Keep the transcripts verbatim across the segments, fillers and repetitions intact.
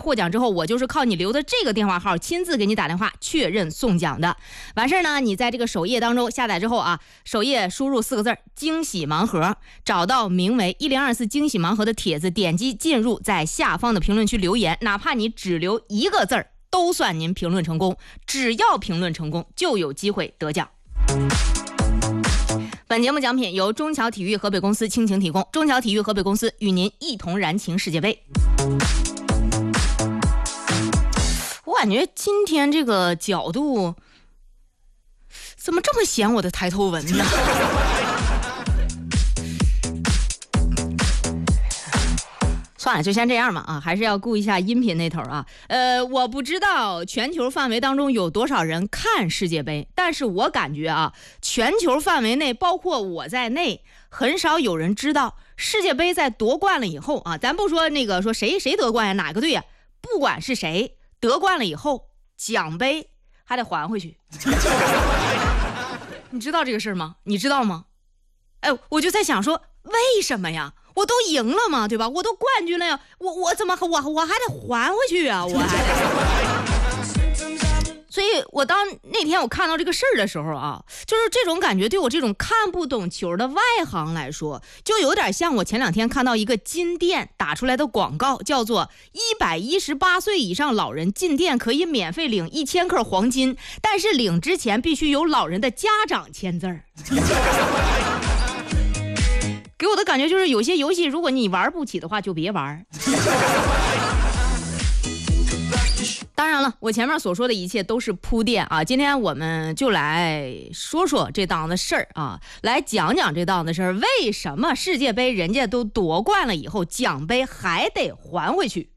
获奖之后，我就是靠你留的这个电话号亲自给你打电话确认送奖的。完事儿呢，你在这个首页当中下载之后啊，首页输入四个字惊喜盲盒，找到名为一零二四惊喜盲盒的帖子，点击进入，在下方的评论区留言，哪怕你只留一个字儿都算您评论成功，只要评论成功就有机会得奖。本节目奖品由中侨体育河北公司倾情提供，中侨体育河北公司与您一同燃情世界杯。我感觉今天这个角度怎么这么显我的抬头纹呢？算了，就先这样嘛啊，还是要顾一下音频那头啊。呃，我不知道全球范围当中有多少人看世界杯，但是我感觉啊，全球范围内，包括我在内，很少有人知道世界杯在夺冠了以后啊，咱不说那个说谁谁得冠呀，哪个队呀，不管是谁得冠了以后，奖杯还得还回去。你知道这个事儿吗？你知道吗？哎，我就在想说，为什么呀？我都赢了嘛，对吧？我都冠军了呀，我我怎么我我还得还回去啊？我还得，所以我当那天我看到这个事儿的时候啊，就是这种感觉，对我这种看不懂球的外行来说，就有点像我前两天看到一个金店打出来的广告，叫做一百一十八岁以上老人进店可以免费领一千克黄金，但是领之前必须有老人的家长签字儿。给我的感觉就是有些游戏如果你玩不起的话就别玩。当然了，我前面所说的一切都是铺垫啊，今天我们就来说说这档子事儿啊，来讲讲这档子事儿，为什么世界杯人家都夺冠了以后奖杯还得还回去。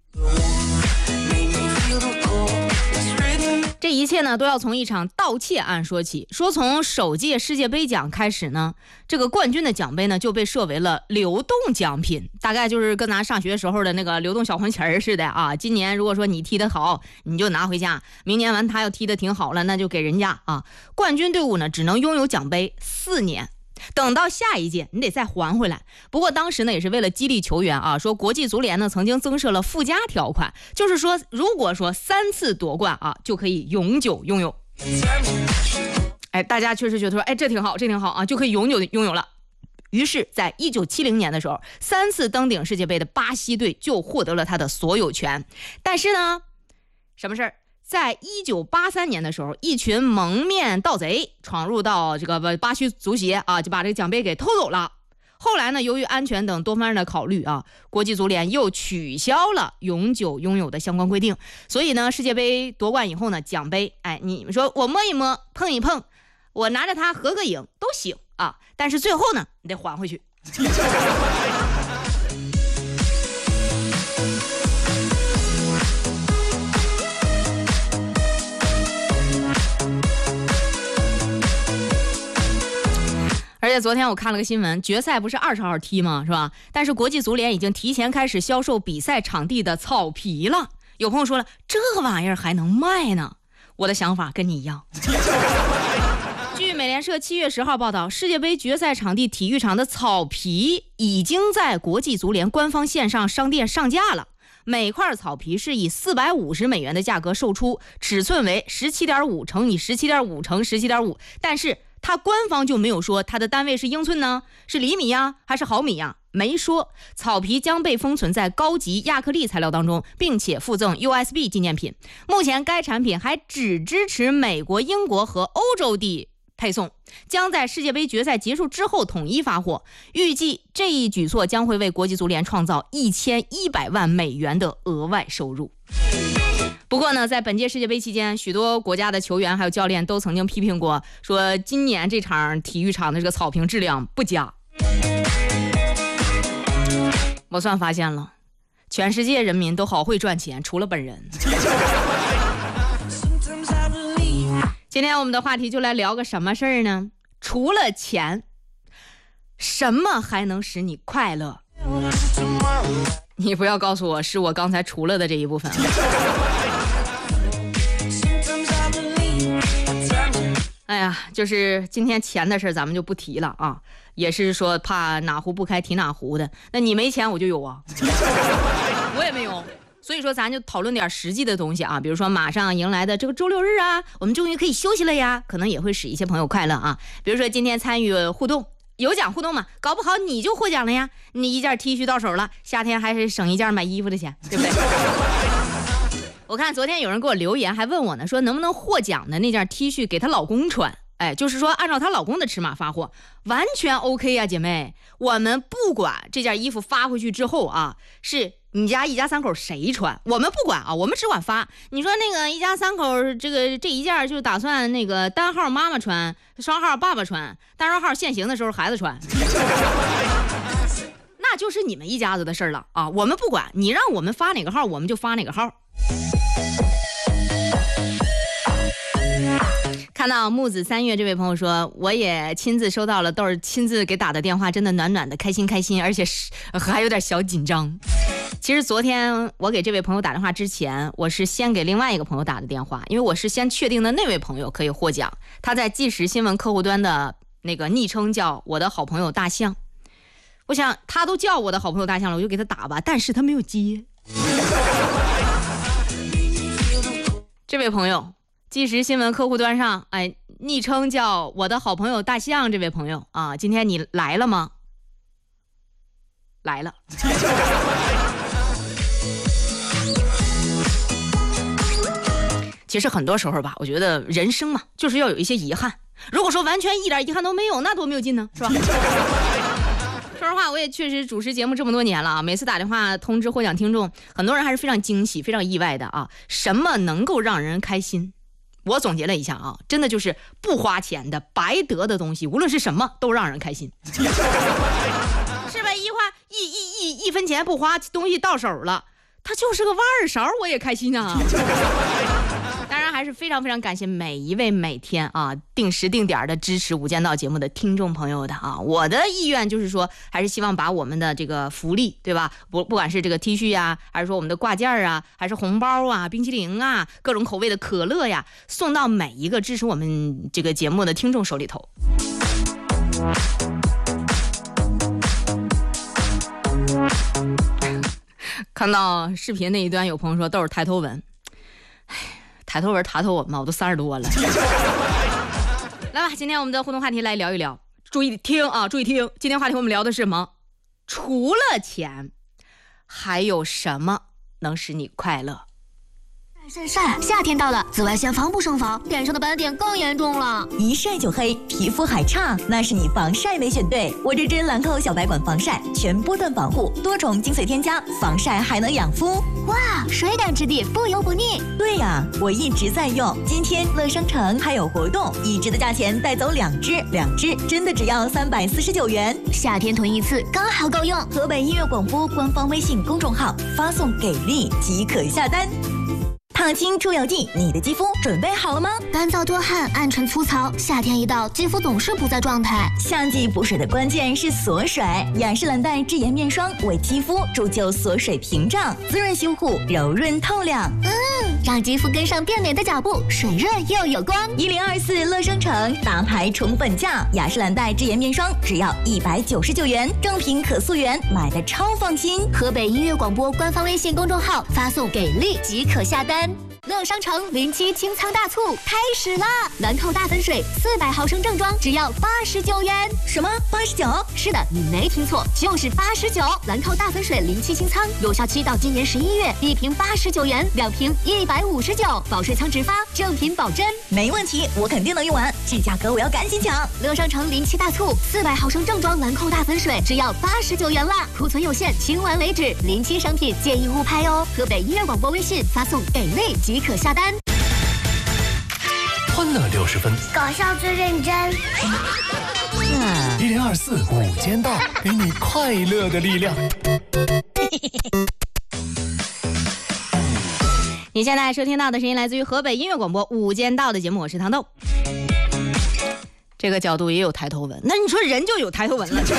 这一切呢，都要从一场盗窃案说起。说从首届世界杯奖开始呢，这个冠军的奖杯呢就被设为了流动奖品，大概就是跟咱上学时候的那个流动小红旗似的啊。今年如果说你踢得好，你就拿回家；明年完他要踢得挺好了，那就给人家啊。冠军队伍呢只能拥有奖杯四年。等到下一届你得再还回来。不过当时呢也是为了激励球员啊，说国际足联呢曾经增设了附加条款，就是说如果说三次夺冠啊就可以永久拥有。哎，大家确实觉得说哎这挺好这挺好啊，就可以永久拥有了。于是在一九七零年的时候，三次登顶世界杯的巴西队就获得了他的所有权。但是呢什么事儿，在一九八三年的时候，一群蒙面盗贼闯入到这个巴西足协啊，就把这个奖杯给偷走了。后来呢，由于安全等多方面的考虑啊，国际足联又取消了永久拥有的相关规定。所以呢，世界杯夺冠以后呢，奖杯，哎，你们说我摸一摸，碰一碰，我拿着它合个影都行啊，但是最后呢，你得还回去。而且昨天我看了个新闻，决赛不是二十号踢吗？是吧？但是国际足联已经提前开始销售比赛场地的草皮了。有朋友说了，这玩意儿还能卖呢？我的想法跟你一样。据美联社七月十号报道，世界杯决赛场地体育场的草皮已经在国际足联官方线上商店上架了。每块草皮是以四百五十美元的价格售出，尺寸为 十七点五乘以十七点五乘十七点五，但是它官方就没有说它的单位是英寸呢，是厘米呀，还是毫米呀？没说。草皮将被封存在高级亚克力材料当中，并且附赠 U S B 纪念品。目前该产品还只支持美国、英国和欧洲地配送，将在世界杯决赛结束之后统一发货。预计这一举措将会为国际足联创造一千一百万美元的额外收入。不过呢，在本届世界杯期间，许多国家的球员还有教练都曾经批评过，说今年这场体育场的这个草坪质量不佳。我算发现了，全世界人民都好会赚钱，除了本人。今天我们的话题就来聊个什么事儿呢？除了钱，什么还能使你快乐？你不要告诉我是我刚才除了的这一部分啊。哎呀，就是今天钱的事咱们就不提了啊，也是说怕哪壶不开提哪壶的。那你没钱我就有啊。我也没有， 所以说咱就讨论点实际的东西啊，比如说马上迎来的这个周六日啊，我们终于可以休息了呀，可能也会使一些朋友快乐啊。比如说今天参与互动，有奖互动嘛，搞不好你就获奖了呀，你一件 T 恤到手了，夏天还是省一件买衣服的钱，对不对？我看昨天有人给我留言还问我呢，说能不能获奖的那件 T 恤给她老公穿，哎，就是说按照她老公的尺码发货，完全 OK 呀，姐妹。我们不管这件衣服发回去之后啊，是你家一家三口谁穿，我们不管啊，我们只管发。你说那个一家三口这个这一件就打算那个单号妈妈穿，双号爸爸穿，单双号限行的时候孩子穿，那就是你们一家子的事了啊，我们不管，你让我们发哪个号我们就发哪个号。看到木子三月这位朋友说，我也亲自收到了豆儿亲自给打的电话，真的暖暖的，开心开心，而且是还有点小紧张。其实昨天我给这位朋友打电话之前，我是先给另外一个朋友打的电话，因为我是先确定的那位朋友可以获奖，他在即时新闻客户端的那个昵称叫我的好朋友大象。我想他都叫我的好朋友大象了，我就给他打吧，但是他没有接。这位朋友即时新闻客户端上，哎，昵称叫我的好朋友大象，这位朋友啊，今天你来了吗？来了。其实很多时候吧，我觉得人生嘛，就是要有一些遗憾。如果说完全一点遗憾都没有，那多没有劲呢，是吧？说实话，我也确实主持节目这么多年了啊，每次打电话通知获奖听众，很多人还是非常惊喜、非常意外的啊。什么能够让人开心？我总结了一下啊，真的就是不花钱的、白得的东西，无论是什么都让人开心，是吧？一花一一一一分钱不花，东西到手了，它就是个挖耳勺，我也开心啊。当然还是非常非常感谢每一位每天啊定时定点的支持无间道节目的听众朋友的啊，我的意愿就是说，还是希望把我们的这个福利，对吧？不不管是这个 T 恤呀，还是说我们的挂件啊，还是红包啊、冰淇淋啊、各种口味的可乐呀，送到每一个支持我们这个节目的听众手里头。看到视频那一端有朋友说都是抬头纹，唉，抬头纹抬头纹嘛，我都三十多了。来吧，今天我们的互动话题来聊一聊，注意听啊，注意听。今天话题我们聊的是什么？除了钱，还有什么能使你快乐？ 晒晒，夏天到了，紫外线防不胜防，脸上的斑点更严重了， 一晒就黑，皮肤还差，那是你防晒没选对。我这支兰蔻小白管防晒，全波段防护，多重精髓添加，防晒还能养肤。 哇，水感质地，不油不腻。 对呀，我一直在用。今天乐商城还有活动，一支的价钱带走两支，两支真的只要三百四十九元。 夏天囤一次刚好够用。 河北音乐广播官方微信公众号发送给力即可下单。烫青出油剂，你的肌肤准备好了吗？ 干燥多汗，暗沉粗糙，夏天一到，肌肤总是不在状态。 夏季补水的关键是锁水，雅诗兰黛智妍面霜为肌肤铸就锁水屏障，滋润修护，柔润透亮。 嗯，让肌肤跟上变美的脚步，水润又有光。 一零二四乐商城大牌宠粉价，雅诗兰黛智妍面霜只要一百九十九元，正品可溯源，买的超放心。 河北音乐广播官方微信公众号发送给力即可下单。乐商城零七清仓大促开始啦！兰蔻大粉水四百毫升正装只要八十九元。 什么八十九？ 是的，你没听错，就是八十九。兰蔻大粉水零七清仓有效期到今年十一月，一瓶八十九元，两瓶一百五十九，保税仓直发，正品保真。 没问题，我肯定能用完，这价格我要赶紧抢。 乐商城零七大促，四百毫升正装兰蔻大粉水只要八十九元啦，库存有限，清完为止。零七商品建议勿拍哦。河北音乐广播微信发送给力即可下单。 欢乐六十分， 搞笑最认真。 一零二四五间道，给你快乐的力量。 你现在收听到的声音来自于河北音乐广播五间道的节目，我是糖豆。这个角度也有抬头纹，那你说人就有抬头纹了。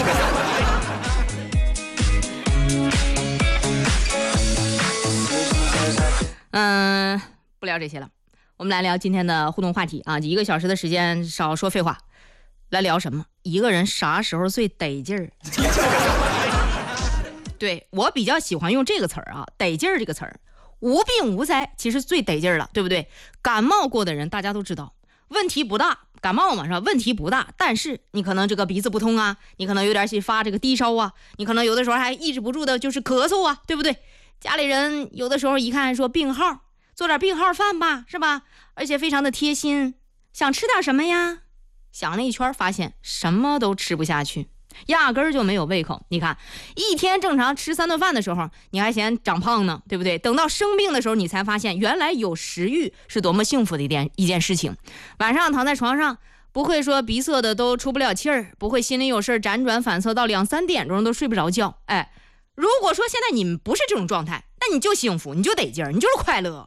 嗯，不聊这些了，我们来聊今天的互动话题啊！一个小时的时间，少说废话，来聊什么？一个人啥时候最得劲儿？对，我比较喜欢用这个词儿啊，得劲儿这个词儿。 无病无灾，其实最得劲儿了，对不对？感冒过的人大家都知道，问题不大，感冒嘛是吧？问题不大，但是你可能这个鼻子不通啊，你可能有点去发这个低烧啊，你可能有的时候还抑制不住的就是咳嗽啊，对不对？家里人有的时候一看说病号，做点病号饭吧，是吧？而且非常的贴心，想吃点什么呀？想了一圈，发现什么都吃不下去，压根儿就没有胃口。你看，一天正常吃三顿饭的时候，你还嫌长胖呢，对不对？等到生病的时候，你才发现原来有食欲是多么幸福的一件一件事情。晚上躺在床上，不会说鼻塞的都出不了气儿，不会心里有事辗转反侧到两三点钟都睡不着觉。哎，如果说现在你们不是这种状态，那你就幸福，你就得劲儿，你就是快乐。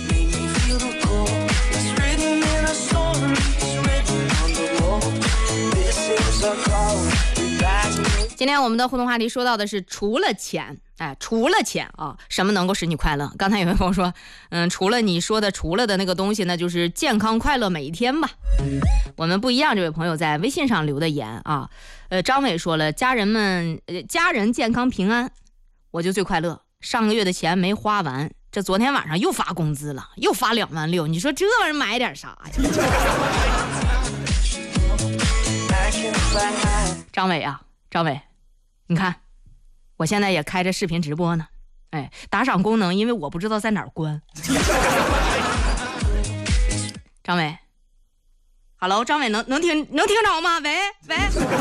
今天我们的互动话题说到的是除了钱，哎，除了钱啊，什么能够使你快乐？刚才有位朋友说，嗯，除了你说的除了的那个东西，那就是健康快乐每一天吧。我们不一样，这位朋友在微信上留的言啊，呃，张伟说了，家人们，呃，家人健康平安，我就最快乐。上个月的钱没花完，这昨天晚上又发工资了，又发两万六，你说这玩意儿买点啥呀？张伟啊，张伟，你看，我现在也开着视频直播呢，哎，打赏功能，因为我不知道在哪儿关。张伟 ，Hello， 张伟能能听能听着吗？喂喂。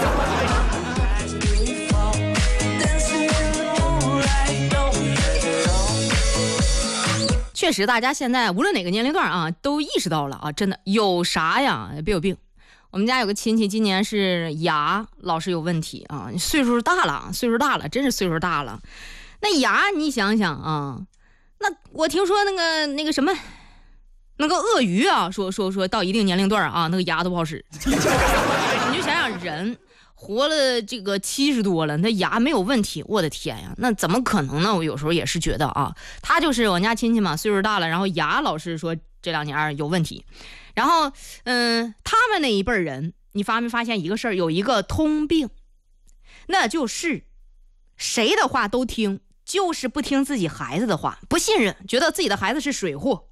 确实，大家现在无论哪个年龄段啊，都意识到了啊，真的有啥呀，别有病。我们家有个亲戚，今年是牙老是有问题啊，岁数大了，岁数大了，真是岁数大了。那牙你想想啊，那我听说那个那个什么，那个鳄鱼啊，说说说到一定年龄段啊，那个牙都不好使。你就想想人活了这个七十多了，那牙没有问题，我的天呀，那怎么可能呢？我有时候也是觉得啊，他就是我家亲戚嘛，岁数大了，然后牙老是说这两年有问题。然后，嗯，他们那一辈人，你发没发现一个事儿？有一个通病，那就是谁的话都听，就是不听自己孩子的话，不信任，觉得自己的孩子是水货。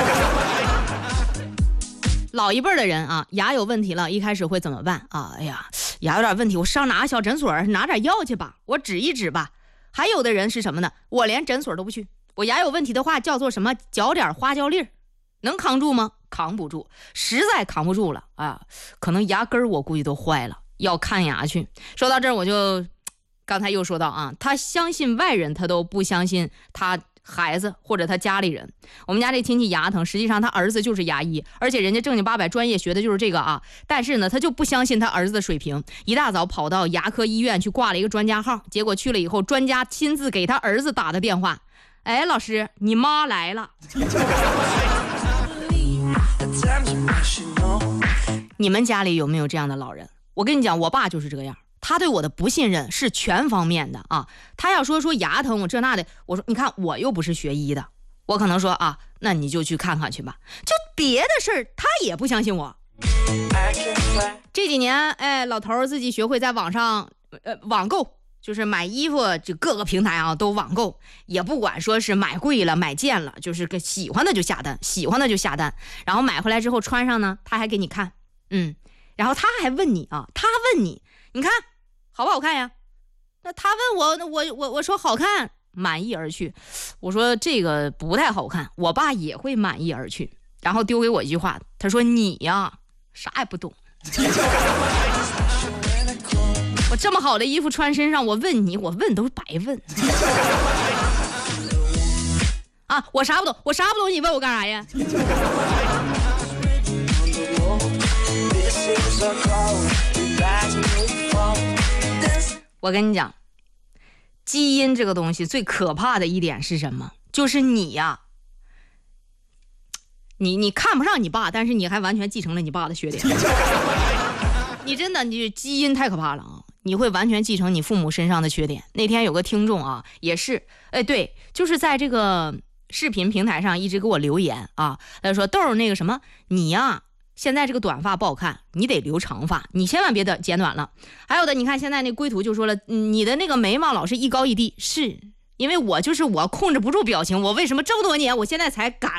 老一辈的人啊，牙有问题了，一开始会怎么办啊？哎呀，牙有点问题，我上哪个小诊所拿点药去吧，我指一指吧。还有的人是什么呢？我连诊所都不去，我牙有问题的话叫做什么？嚼点花椒粒儿，能扛住吗？扛不住，实在扛不住了啊！可能牙根儿我估计都坏了，要看牙去。说到这儿，我就刚才又说到啊，他相信外人，他都不相信他孩子或者他家里人。我们家这亲戚牙疼，实际上他儿子就是牙医，而且人家正经八百专业学的就是这个啊。但是呢，他就不相信他儿子的水平，一大早跑到牙科医院去挂了一个专家号，结果去了以后，专家亲自给他儿子打的电话，哎，老师，你妈来了。你们家里有没有这样的老人？我跟你讲，我爸就是这个样，他对我的不信任是全方面的啊。他要说说牙疼我这那的，我说你看我又不是学医的，我可能说啊，那你就去看看去吧。就别的事儿他也不相信我。这几年哎，老头自己学会在网上呃网购，就是买衣服，就各个平台啊都网购，也不管说是买贵了买贱了，就是个喜欢的就下单，喜欢的就下单，然后买回来之后穿上呢，他还给你看，嗯，然后他还问你啊，他问你，你看好不好看呀？那他问我，那我我我说好看，满意而去。我说这个不太好看，我爸也会满意而去，然后丢给我一句话，他说你呀啥也不懂。我这么好的衣服穿身上，我问你，我问都是白问。啊，我啥不懂，我啥不懂，你问我干啥呀？我跟你讲，基因这个东西最可怕的一点是什么？就是你呀，你你看不上你爸，但是你还完全继承了你爸的缺点。你真的，你基因太可怕了啊！你会完全继承你父母身上的缺点。那天有个听众啊，也是，哎，对，就是在这个视频平台上一直给我留言啊，他说豆儿那个什么，你呀，现在这个短发不好看，你得留长发，你千万别的剪短了。还有的，你看现在那龟图就说了，你的那个眉毛老是一高一低，是因为我就是我控制不住表情，我为什么这么多年我现在才敢